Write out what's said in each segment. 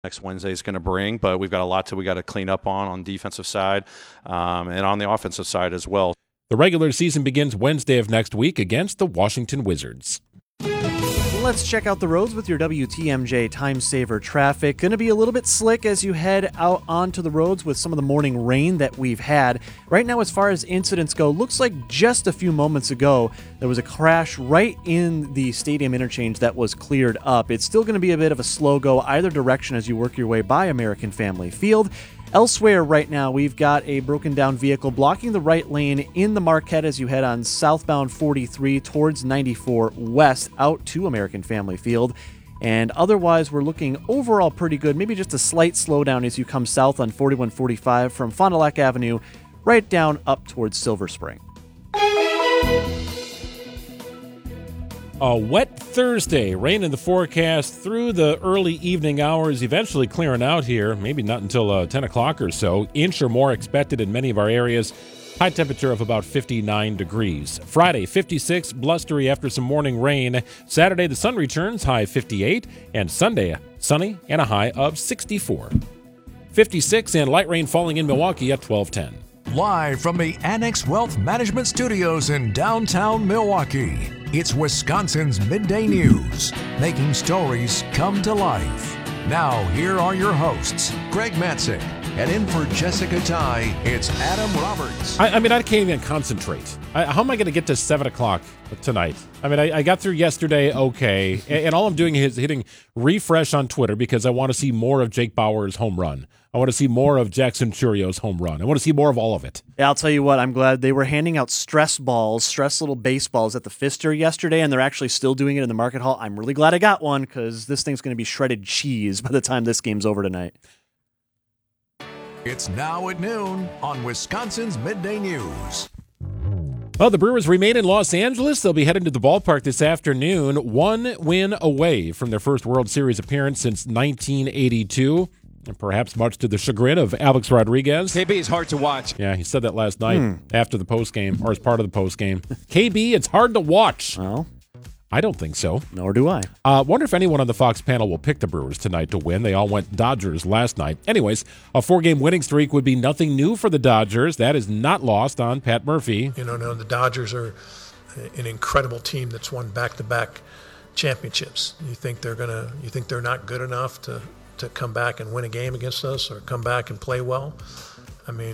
next Wednesday is going to bring, but we've got a lot we got to clean up on defensive side and on the offensive side as well. The regular season begins Wednesday of next week against the Washington Wizards. Let's check out the roads with your WTMJ Time Saver traffic. Going to be a little bit slick as you head out onto the roads with some of the morning rain that we've had. Right now, as far as incidents go, looks like just a few moments ago, there was a crash right in the stadium interchange that was cleared up. It's still going to be a bit of a slow go either direction as you work your way by American Family Field. Elsewhere right now, we've got a broken down vehicle blocking the right lane in the Marquette as you head on southbound 43 towards 94 west out to American Family Field. And otherwise, we're looking overall pretty good. Maybe just a slight slowdown as you come south on 4145 from Fond du Lac Avenue right down up towards Silver Spring. A wet Thursday, rain in the forecast through the early evening hours, eventually clearing out here, maybe not until 10 o'clock or so. Inch or more expected in many of our areas. High temperature of about 59 degrees. Friday, 56, blustery after some morning rain. Saturday, the sun returns, high 58. And Sunday, sunny and a high of 64. 56 and light rain falling in Milwaukee at 12:10. Live from the Annex Wealth Management Studios in downtown Milwaukee, it's Wisconsin's Midday News, making stories come to life. Now, here are your hosts, Greg Matzek, and in for Jessica Ty, it's Adam Roberts. I can't even concentrate. How am I going to get to 7 o'clock tonight? I got through yesterday okay, and all I'm doing is hitting refresh on Twitter because I want to see more of Jake Bauer's home run. I want to see more of Jackson Churio's home run. I want to see more of all of it. Yeah, I'll tell you what, I'm glad they were handing out stress little baseballs at the Pfister yesterday, and they're actually still doing it in the Market Hall. I'm really glad I got one because this thing's going to be shredded cheese by the time this game's over tonight. It's now at noon on Wisconsin's Midday News. Well, the Brewers remain in Los Angeles. They'll be heading to the ballpark this afternoon, one win away from their first World Series appearance since 1982. And perhaps much to the chagrin of Alex Rodriguez. KB is hard to watch. Yeah, he said that last night after the postgame, or as part of the postgame. KB, it's hard to watch. Well, I don't think so. Nor do I. Wonder if anyone on the Fox panel will pick the Brewers tonight to win. They all went Dodgers last night. Anyways, a 4-game winning streak would be nothing new for the Dodgers. That is not lost on Pat Murphy. You know, the Dodgers are an incredible team that's won back-to-back championships. You think they're not good enough to come back and win a game against us or come back and play well? I mean,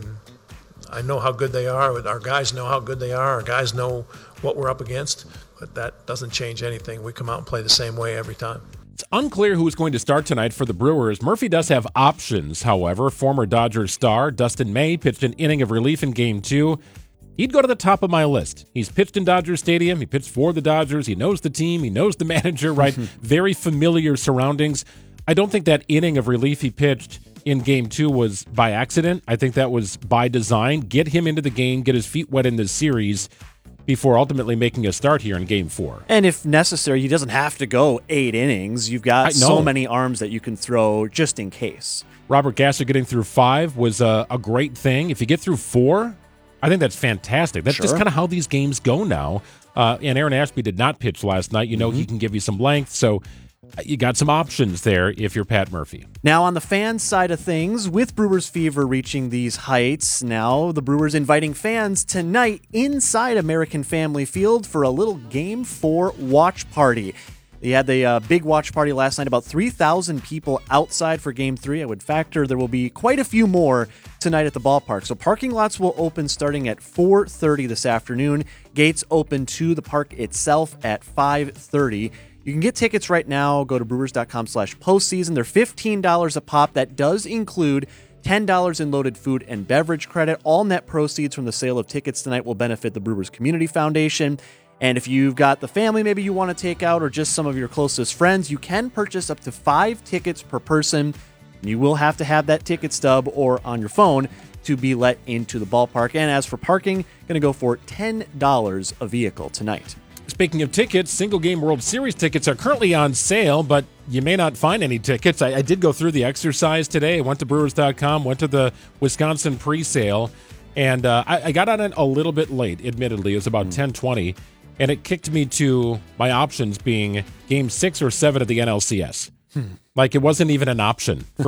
I know how good they are. Our guys know how good they are. Our guys know what we're up against, but that doesn't change anything. We come out and play the same way every time. It's unclear who is going to start tonight for the Brewers. Murphy does have options, however. Former Dodgers star Dustin May pitched an inning of relief in Game 2. He'd go to the top of my list. He's pitched in Dodger Stadium. He pitched for the Dodgers. He knows the team. He knows the manager, right? Very familiar surroundings. I don't think that inning of relief he pitched in Game 2 was by accident. I think that was by design. Get him into the game, get his feet wet in this series before ultimately making a start here in Game 4. And if necessary, he doesn't have to go 8 innings. You've got so many arms that you can throw just in case. Robert Gasser getting through 5 was a great thing. If you get through 4, I think that's fantastic. That's just kind of how these games go now. And Aaron Ashby did not pitch last night. You know, he can give you some length, so you got some options there if you're Pat Murphy. Now, on the fan side of things, with Brewers fever reaching these heights, now the Brewers inviting fans tonight inside American Family Field for a little Game 4 watch party. They had the big watch party last night, about 3,000 people outside for Game 3. I would factor there will be quite a few more tonight at the ballpark. So parking lots will open starting at 4:30 this afternoon. Gates open to the park itself at 5:30. You can get tickets right now. Go to brewers.com/postseason. They're $15 a pop. That does include $10 in loaded food and beverage credit. All net proceeds from the sale of tickets tonight will benefit the Brewers Community Foundation. And if you've got the family maybe you want to take out or just some of your closest friends, you can purchase up to 5 tickets per person. You will have to have that ticket stub or on your phone to be let into the ballpark. And as for parking, going to go for $10 a vehicle tonight. Speaking of tickets, single game World Series tickets are currently on sale, but you may not find any tickets. I did go through the exercise today. I went to Brewers.com, went to the Wisconsin pre-sale, and I got on it a little bit late, admittedly. It was about 10:20, and it kicked me to my options being Game 6 or 7 of the NLCS. Like it wasn't even an option for